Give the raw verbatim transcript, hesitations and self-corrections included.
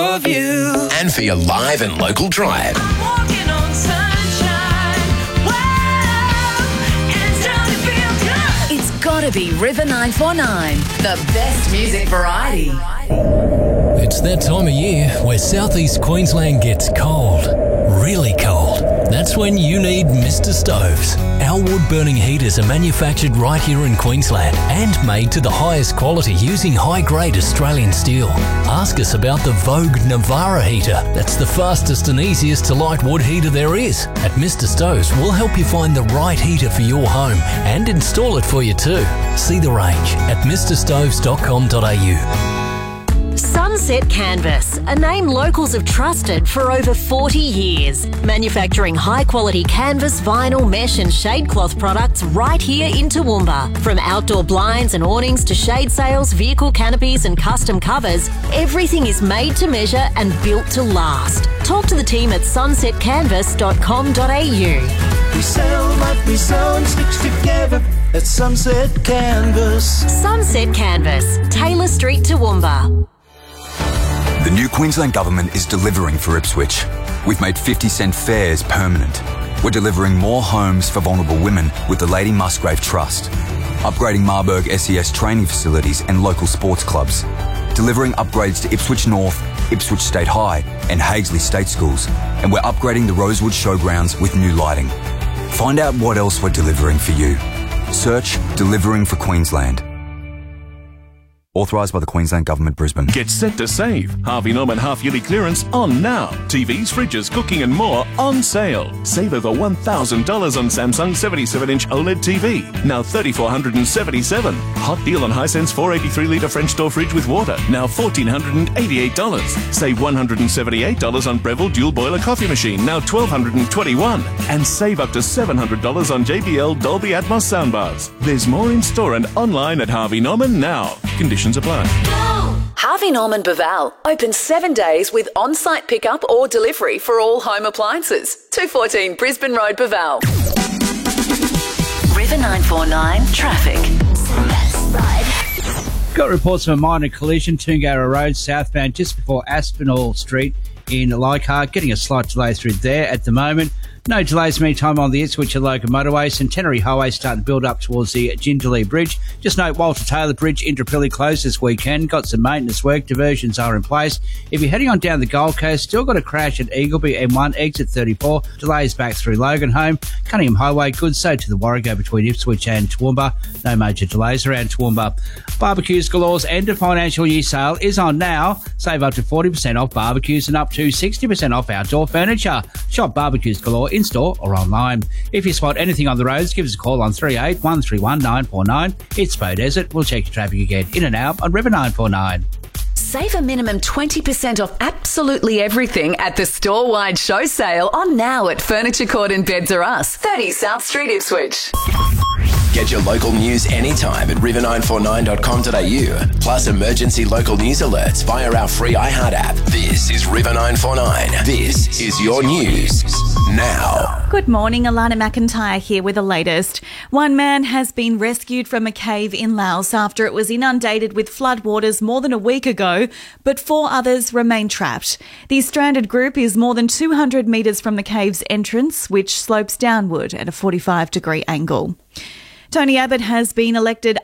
of you. And for your live and local drive. I'm walking on sunshine. Wow, and don't it feel good? It's gotta be River nine four nine, the best music variety. It's that time of year where southeast Queensland gets cold, really cold. That's when you need Mister Stoves. Our wood-burning heaters are manufactured right here in Queensland and made to the highest quality using high-grade Australian steel. Ask us about the Vogue Navara heater. That's the fastest and easiest to light wood heater there is. At Mister Stoves, we'll help you find the right heater for your home and install it for you too. See the range at mister stoves dot com dot a u. Sunset Canvas, a name locals have trusted for over forty years. Manufacturing high-quality canvas, vinyl, mesh and shade cloth products right here in Toowoomba. From outdoor blinds and awnings to shade sails, vehicle canopies and custom covers, everything is made to measure and built to last. Talk to the team at sunset canvas dot com dot a u. We sell what we sew and stitch together at Sunset Canvas. Sunset Canvas, Taylor Street, Toowoomba. The new Queensland Government is delivering for Ipswich. We've made fifty cent fares permanent. We're delivering more homes for vulnerable women with the Lady Musgrave Trust. Upgrading Marburg S E S training facilities and local sports clubs. Delivering upgrades to Ipswich North, Ipswich State High and Haigsley State Schools. And we're upgrading the Rosewood Showgrounds with new lighting. Find out what else we're delivering for you. Search Delivering for Queensland. Authorised by the Queensland Government, Brisbane. Get set to save. Harvey Norman half-yearly clearance on now. T Vs, fridges, cooking and more on sale. Save over one thousand dollars on Samsung seventy-seven inch OLED T V. Now three thousand four hundred seventy-seven dollars. Hot deal on Hisense four eighty-three litre French door fridge with water. Now one thousand four hundred eighty-eight dollars. Save one hundred seventy-eight dollars on Breville dual boiler coffee machine. Now one thousand two hundred twenty-one dollars. And save up to seven hundred dollars on J B L Dolby Atmos soundbars. There's more in store and online at Harvey Norman now. Conditions apply. Harvey Norman Baval, open seven days with on-site pickup or delivery for all home appliances. two fourteen Brisbane Road, Baval. River nine four nine traffic. Got reports of a minor collision, Toongarra Road southbound just before Aspinall Street in Leichhardt. Getting a slight delay through there at the moment. No delays meantime on the Ipswich and Logan motorway. Centenary Highway starting to build up towards the Jindalee Bridge. Just note Walter Taylor Bridge, Indooroopilly closed this weekend. Got some maintenance work. Diversions are in place. If you're heading on down the Gold Coast, still got a crash at Eagleby M one, exit thirty-four. Delays back through Logan home. Cunningham Highway, good so to the Warrego between Ipswich and Toowoomba. No major delays around Toowoomba. Barbecues Galore's end of financial year sale is on now. Save up to forty percent off barbecues and up to sixty percent off outdoor furniture. Shop Barbecues Galore in-store or online. If you spot anything on the roads, give us a call on three eight one three one nine four nine. It's Bow Desert. We'll check your traffic again in and out on River nine four nine. Save a minimum twenty percent off absolutely everything at the store-wide show sale on now at Furniture Court and Beds R Us, thirty South Street, Ipswich. Get your local news anytime at river nine four nine dot com dot a u. Plus emergency local news alerts via our free iHeart app. This is River nine four nine. This is your news now. Good morning, Alana McIntyre here with the latest. One man has been rescued from a cave in Laos after it was inundated with floodwaters more than a week ago, but four others remain trapped. The stranded group is more than two hundred metres from the cave's entrance, which slopes downward at a forty-five degree angle. Tony Abbott has been elected